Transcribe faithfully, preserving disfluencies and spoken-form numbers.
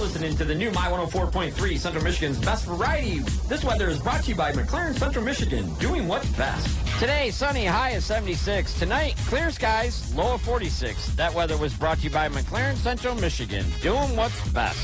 listening to the new My one oh four point three, Central Michigan's best variety. This weather is brought to you by McLaren Central Michigan, doing what's best. Today, sunny, high of seventy-six. Tonight, clear skies, low of forty-six. That weather was brought to you by McLaren Central Michigan, doing what's best.